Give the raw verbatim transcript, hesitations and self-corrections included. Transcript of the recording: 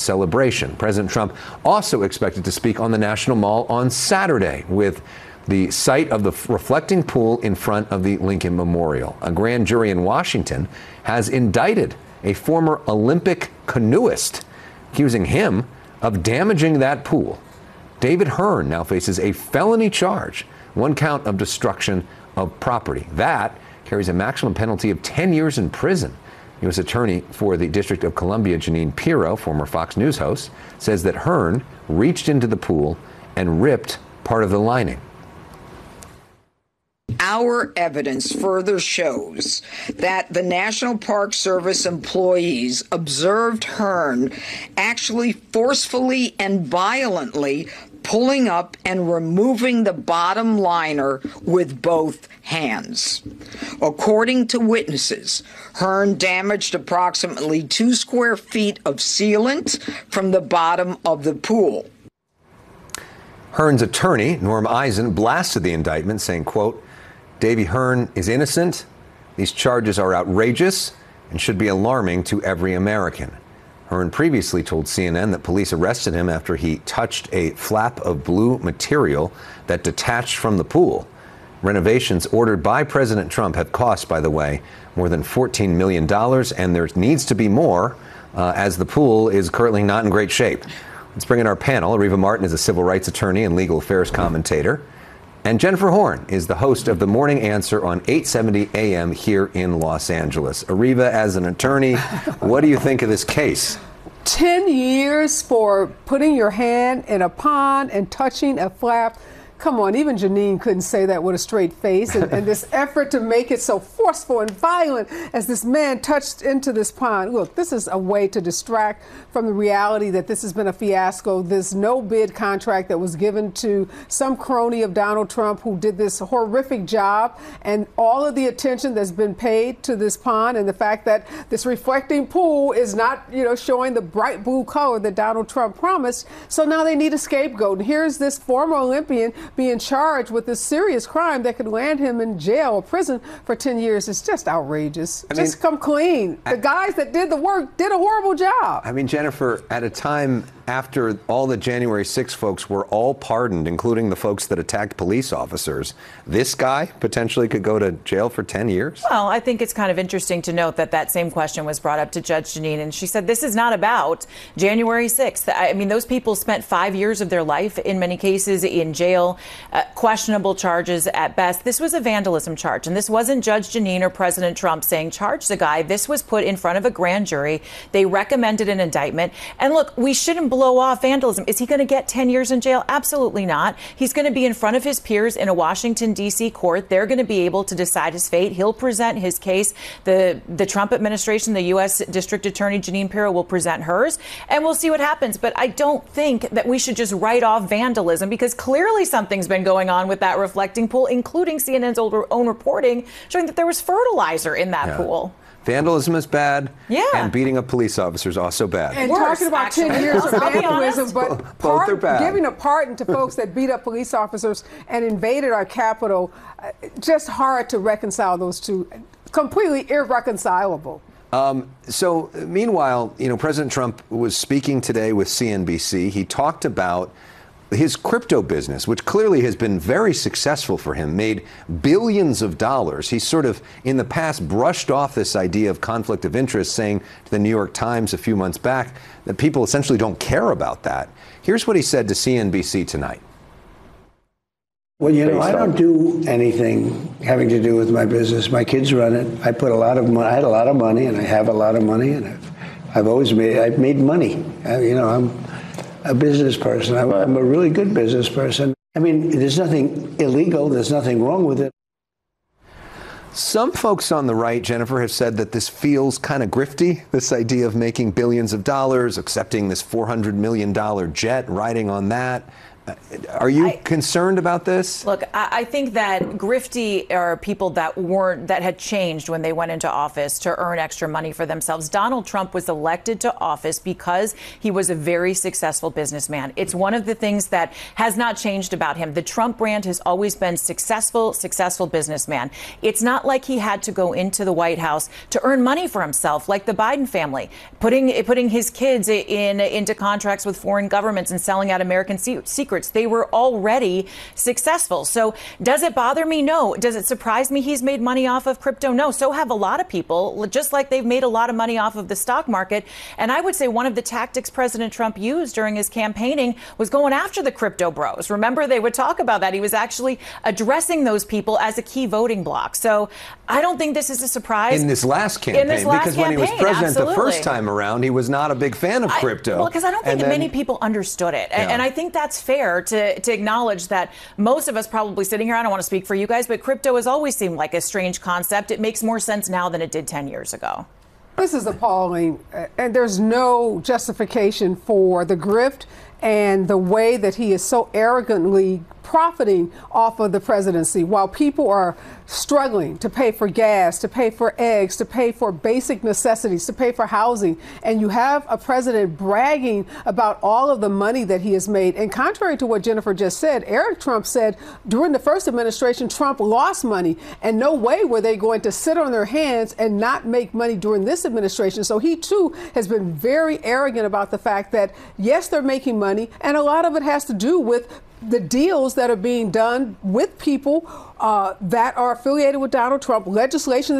celebration. President Trump also expected to speak on the National Mall on Saturday with the site of the reflecting pool in front of the Lincoln Memorial. A grand jury in Washington has indicted a former Olympic canoeist, accusing him of damaging that pool. David Hearn now faces a felony charge, one count of destruction of property. That carries a maximum penalty of ten years in prison. U S Attorney for the District of Columbia, Jeanine Pirro, former Fox News host, says that Hearn reached into the pool and ripped part of the lining. Our evidence further shows that the National Park Service employees observed Hearn actually forcefully and violently pulling up and removing the bottom liner with both hands. According to witnesses, Hearn damaged approximately two square feet of sealant from the bottom of the pool. Hearn's attorney, Norm Eisen, blasted the indictment, saying, quote, Davy Hearn is innocent. These charges are outrageous and should be alarming to every American. Hearn previously told C N N that police arrested him after he touched a flap of blue material that detached from the pool. Renovations ordered by President Trump have cost, by the way, more than fourteen million dollars, and there needs to be more uh, as the pool is currently not in great shape. Let's bring in our panel. Areva Martin is a civil rights attorney and legal affairs commentator. And Jennifer Horn is the host of The Morning Answer on eight seventy A M here in Los Angeles. Areva, as an attorney, what do you think of this case? Ten years for putting your hand in a pond and touching a flap. Come on, even Jeanine couldn't say that with a straight face. And, and this effort to make it so forceful and violent as this man touched into this pond. Look, this is a way to distract from the reality that this has been a fiasco. This no-bid contract that was given to some crony of Donald Trump who did this horrific job, and all of the attention that's been paid to this pond and the fact that this reflecting pool is not, you know, showing the bright blue color that Donald Trump promised. So now they need a scapegoat. And here's this former Olympian being charged with this serious crime that could land him in jail or prison for ten years. It's just outrageous. I just mean, come clean. The I, guys that did the work did a horrible job. I mean, Jennifer, at a time after all the January sixth folks were all pardoned, including the folks that attacked police officers, this guy potentially could go to jail for ten years? Well, I think it's kind of interesting to note that that same question was brought up to Judge Jeanine, and she said this is not about January sixth. I mean, those people spent five years of their life, in many cases, in jail. Uh, questionable charges at best. This was a vandalism charge, and this wasn't Judge Jeanine or President Trump saying charge the guy. This was put in front of a grand jury. They recommended an indictment. And look, we shouldn't blow off vandalism. Is he going to get ten years in jail? Absolutely not. He's going to be in front of his peers in a Washington, D C court. They're going to be able to decide his fate. He'll present his case. The, the Trump administration, the U S District Attorney Jeanine Pirro, will present hers, and we'll see what happens. But I don't think that we should just write off vandalism, because clearly something's been going on with that reflecting pool, including C N N's own reporting showing that there was fertilizer in that yeah. pool. Vandalism is bad, yeah. and beating up police officers also bad. And Worse, talking about actually. ten years of vandalism, but both part, are bad. Giving a pardon to folks that beat up police officers and invaded our Capitol, uh, just hard to reconcile those two. Completely irreconcilable. Um, so, meanwhile, you know, President Trump was speaking today with C N B C. He talked about his crypto business, which clearly has been very successful for him, made billions of dollars. He's sort of, in the past, brushed off this idea of conflict of interest, saying to the New York Times a few months back that people essentially don't care about that. Here's what he said to C N B C tonight. Well, you know, I don't do anything having to do with my business. My kids run it. I put a lot of money. I had a lot of money, and I have a lot of money, and I've, I've always made. I've made money. I, you know, I'm a business person. I'm, I'm a really good business person. I mean, there's nothing illegal. There's nothing wrong with it. Some folks on the right, Jennifer, have said that this feels kind of grifty, this idea of making billions of dollars, accepting this four hundred million dollars jet, riding on that. Are you I, concerned about this? Look, I, I think that grifty are people that weren't that had changed when they went into office to earn extra money for themselves. Donald Trump was elected to office because he was a very successful businessman. It's one of the things that has not changed about him. The Trump brand has always been successful, successful businessman. It's not like he had to go into the White House to earn money for himself, like the Biden family, putting putting his kids in into contracts with foreign governments and selling out American secrets. They were already successful. So does it bother me? No. Does it surprise me he's made money off of crypto? No. So have a lot of people, just like they've made a lot of money off of the stock market. And I would say one of the tactics President Trump used during his campaigning was going after the crypto bros. Remember, they would talk about that. He was actually addressing those people as a key voting bloc. So I don't think this is a surprise. In this last campaign, this last because when campaign, he was president absolutely. the first time around, he was not a big fan of crypto. I, well, because I don't think and that then, many people understood it. Yeah. And I think that's fair to, to acknowledge that most of us probably sitting here, I don't want to speak for you guys, but crypto has always seemed like a strange concept. It makes more sense now than it did ten years ago. This is appalling, and there's no justification for the grift and the way that he is so arrogantly profiting off of the presidency while people are struggling to pay for gas, to pay for eggs, to pay for basic necessities, to pay for housing. And you have a president bragging about all of the money that he has made. And contrary to what Jennifer just said, Eric Trump said during the first administration, Trump lost money. And no way were they going to sit on their hands and not make money during this administration. So he, too, has been very arrogant about the fact that, yes, they're making money. And a lot of it has to do with the deals that are being done with people uh, that are affiliated with Donald Trump, legislation